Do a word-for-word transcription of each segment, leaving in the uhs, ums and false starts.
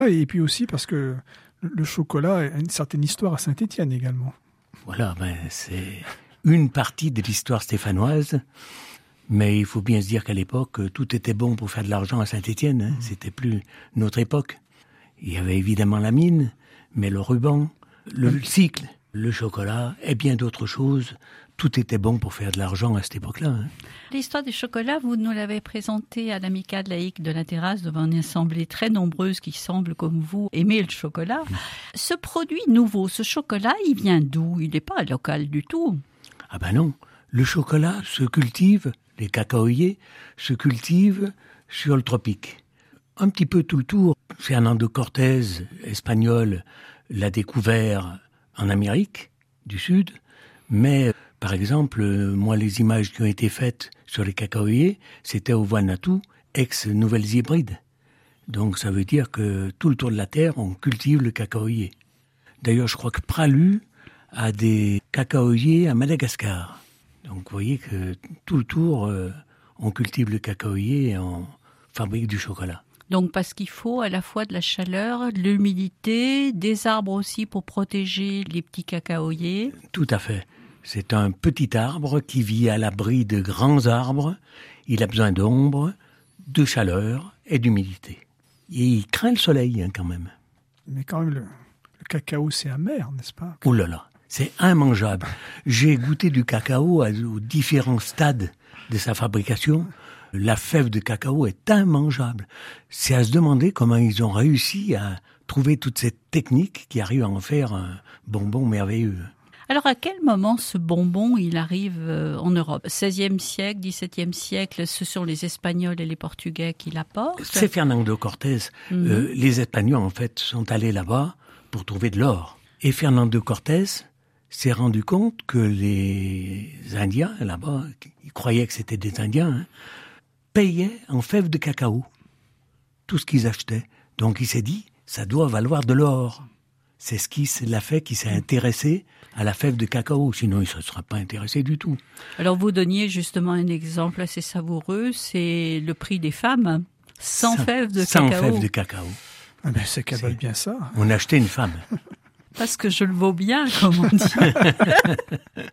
Et puis aussi parce que le chocolat a une certaine histoire à Saint-Étienne également. Voilà, ben c'est une partie de l'histoire stéphanoise. Mais il faut bien se dire qu'à l'époque, tout était bon pour faire de l'argent à Saint-Étienne. Hein. Mmh. C'était plus notre époque. Il y avait évidemment la mine, mais le ruban, le mmh. cycle, le chocolat et bien d'autres choses. Tout était bon pour faire de l'argent à cette époque-là. Hein. L'histoire du chocolat, vous nous l'avez présentée à l'amicale laïque de la Terrasse devant une assemblée très nombreuse qui semble, comme vous, aimer le chocolat. Mmh. Ce produit nouveau, ce chocolat, il vient d'où? Il n'est pas local du tout. Ah ben non, le chocolat se cultive, les cacaoyers se cultivent sur le tropique. Un petit peu tout le tour. Fernando Cortés, espagnol, l'a découvert en Amérique du Sud, mais... Par exemple, moi, les images qui ont été faites sur les cacaoyers, c'était au Vanuatu, ex-Nouvelles Hébrides. Donc, ça veut dire que tout le tour de la Terre, on cultive le cacaoyer. D'ailleurs, je crois que Pralu a des cacaoyers à Madagascar. Donc, vous voyez que tout le tour, euh, on cultive le cacaoyer et on fabrique du chocolat. Donc, parce qu'il faut à la fois de la chaleur, de l'humidité, des arbres aussi pour protéger les petits cacaoyers. Tout à fait. C'est un petit arbre qui vit à l'abri de grands arbres. Il a besoin d'ombre, de chaleur et d'humidité. Et il craint le soleil, hein, quand même. Mais quand même, le, le cacao, c'est amer, n'est-ce pas? Oh là là, c'est immangeable. J'ai goûté du cacao aux différents stades de sa fabrication. La fève de cacao est immangeable. C'est à se demander comment ils ont réussi à trouver toute cette technique qui arrive à en faire un bonbon merveilleux. Alors, à quel moment ce bonbon, il arrive en Europe? seizième siècle, dix-septième siècle, ce sont les Espagnols et les Portugais qui l'apportent? C'est Fernando Cortés. Mm-hmm. Euh, les Espagnols, en fait, sont allés là-bas pour trouver de l'or. Et Fernando Cortés s'est rendu compte que les Indiens, là-bas, ils croyaient que c'était des Indiens, hein, payaient en fèves de cacao tout ce qu'ils achetaient. Donc, il s'est dit, ça doit valoir de l'or. C'est ce qui l'a fait, qui s'est intéressé à la fève de cacao. Sinon, il ne se serait pas intéressé du tout. Alors, vous donniez justement un exemple assez savoureux, c'est le prix des femmes sans, sans fève de sans cacao. Sans fève de cacao. Ah ben, c'est qu'elle veut bien ça. On achetait une femme. Parce que je le vaux bien, comme on dit.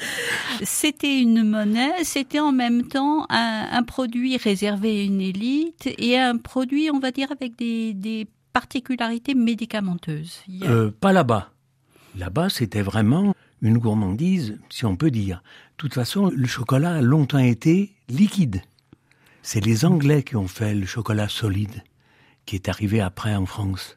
C'était une monnaie, c'était en même temps un, un produit réservé à une élite et un produit, on va dire, avec des... des particularité médicamenteuse. A... Euh, pas là-bas. Là-bas, c'était vraiment une gourmandise, si on peut dire. De toute façon, le chocolat a longtemps été liquide. C'est les Anglais qui ont fait le chocolat solide, qui est arrivé après en France.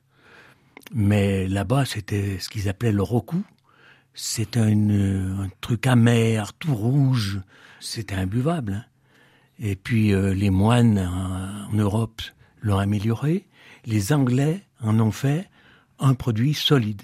Mais là-bas, c'était ce qu'ils appelaient le roku. C'était un, un truc amer, tout rouge. C'était imbuvable. Hein. Et puis, euh, les moines en, en Europe l'ont amélioré. Les Anglais en ont fait un produit solide.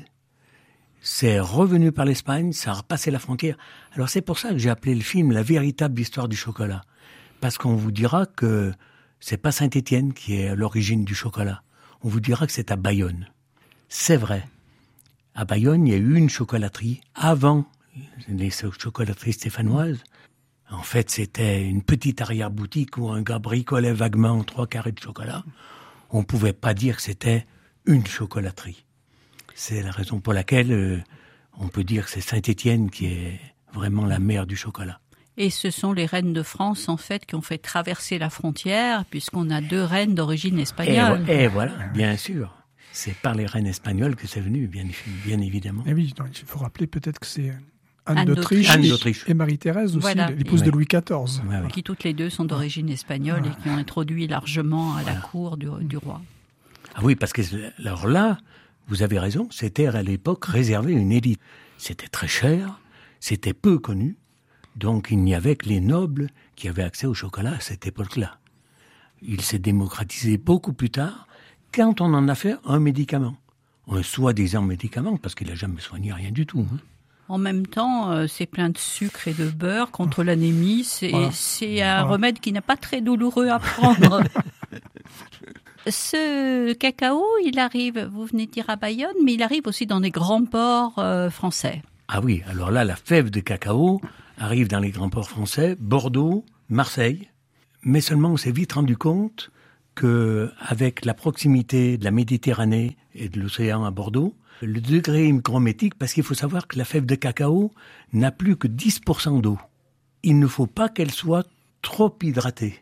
C'est revenu par l'Espagne, ça a repassé la frontière. Alors c'est pour ça que j'ai appelé le film « La véritable histoire du chocolat ». Parce qu'on vous dira que c'est pas Saint-Étienne qui est à l'origine du chocolat. On vous dira que c'est à Bayonne. C'est vrai. À Bayonne, il y a eu une chocolaterie avant les chocolateries stéphanoises. En fait, c'était une petite arrière-boutique où un gars bricolait vaguement trois carrés de chocolat. On ne pouvait pas dire que c'était une chocolaterie. C'est la raison pour laquelle euh, on peut dire que c'est Saint-Étienne qui est vraiment la mère du chocolat. Et ce sont les reines de France, en fait, qui ont fait traverser la frontière, puisqu'on a deux reines d'origine espagnole. Et, et voilà, bien sûr. C'est par les reines espagnoles que c'est venu, bien, bien évidemment. Et oui, donc, il faut rappeler peut-être que c'est Anne, Anne d'Autriche, Anne d'Autriche. Et Marie-Thérèse aussi, voilà. l'épouse et, de ouais. Louis quatorze. Ouais, ouais. Qui toutes les deux sont d'origine espagnole ouais. et qui ont introduit largement à la voilà. cour du, du roi. Ah oui, parce que alors là, vous avez raison, c'était à l'époque réservé à une élite. C'était très cher, c'était peu connu, donc il n'y avait que les nobles qui avaient accès au chocolat à cette époque-là. Il s'est démocratisé beaucoup plus tard, quand on en a fait un médicament. Un soi-disant médicament, parce qu'il n'a jamais soigné rien du tout. Hein. En même temps, euh, c'est plein de sucre et de beurre contre l'anémie. C'est, voilà. c'est un voilà. remède qui n'est pas très douloureux à prendre. Ce cacao, il arrive, vous venez de dire à Bayonne, mais il arrive aussi dans les grands ports euh, français. Ah oui, alors là, la fève de cacao arrive dans les grands ports français, Bordeaux, Marseille. Mais seulement, on s'est vite rendu compte que, avec la proximité de la Méditerranée et de l'océan à Bordeaux, le degré hygrométrique, parce qu'il faut savoir que la fève de cacao n'a plus que dix pour cent d'eau. Il ne faut pas qu'elle soit trop hydratée.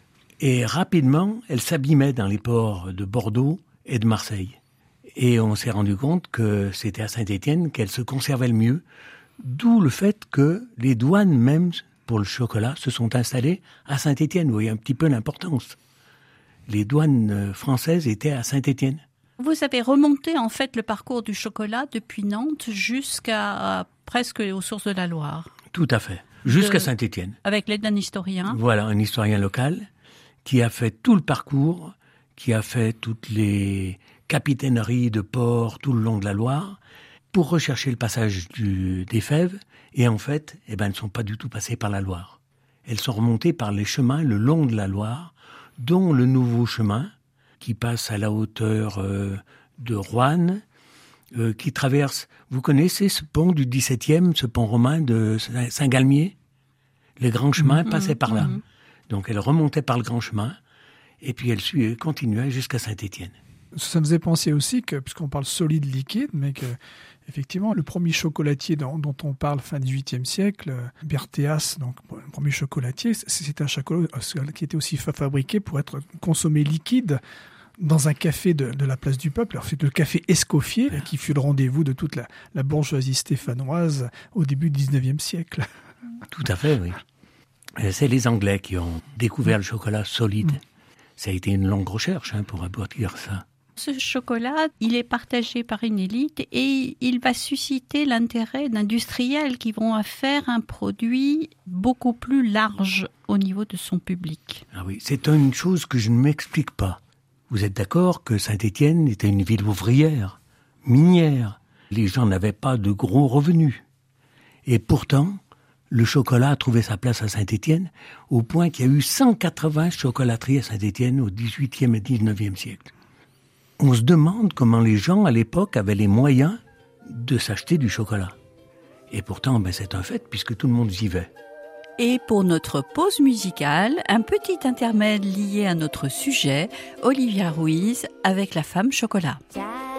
Et rapidement, elle s'abîmait dans les ports de Bordeaux et de Marseille. Et on s'est rendu compte que c'était à Saint-Étienne qu'elle se conservait le mieux, d'où le fait que les douanes même pour le chocolat se sont installées à Saint-Étienne. Vous voyez un petit peu l'importance. Les douanes françaises étaient à Saint-Étienne. Vous avez remonté en fait le parcours du chocolat depuis Nantes jusqu'à presque aux sources de la Loire. Tout à fait, jusqu'à de... Saint-Étienne. Avec l'aide d'un historien. Voilà, un historien local qui a fait tout le parcours, qui a fait toutes les capitaineries de port tout le long de la Loire pour rechercher le passage du, des fèves. Et en fait, eh ben, elles ne sont pas du tout passées par la Loire. Elles sont remontées par les chemins le long de la Loire, dont le nouveau chemin qui passe à la hauteur euh, de Roanne, euh, qui traverse... Vous connaissez ce pont du dix-septième, ce pont romain de Saint-Galmier? Les grands chemins mmh, passaient par là. Mmh. Donc elle remontait par le grand chemin, et puis elle, elle continuait jusqu'à Saint-Étienne. Ça me faisait penser aussi que, puisqu'on parle solide liquide, mais que effectivement, le premier chocolatier dont, dont on parle fin dix-huitième siècle, Berthéas, donc le premier chocolatier, c'était un chocolat qui était aussi fabriqué pour être consommé liquide dans un café de, de la place du Peuple. Alors c'est le café Escoffier, qui fut le rendez-vous de toute la, la bourgeoisie stéphanoise au début du dix-neuvième siècle. Tout à fait, oui. C'est les Anglais qui ont découvert le chocolat solide. Mmh. Ça a été une longue recherche hein, pour aboutir ça. Ce chocolat, il est partagé par une élite et il va susciter l'intérêt d'industriels qui vont faire un produit beaucoup plus large au niveau de son public. Ah oui, c'est une chose que je ne m'explique pas. Vous êtes d'accord que Saint-Étienne était une ville ouvrière, minière. Les gens n'avaient pas de gros revenus. Et pourtant, le chocolat a trouvé sa place à Saint-Étienne au point qu'il y a eu cent quatre-vingts chocolateries à Saint-Étienne au dix-huitième et dix-neuvième siècle. On se demande comment les gens, à l'époque, avaient les moyens de s'acheter du chocolat. Et pourtant, ben, c'est un fait, puisque tout le monde vivait. Et pour notre pause musicale, un petit intermède lié à notre sujet, Olivia Ruiz avec La Femme Chocolat.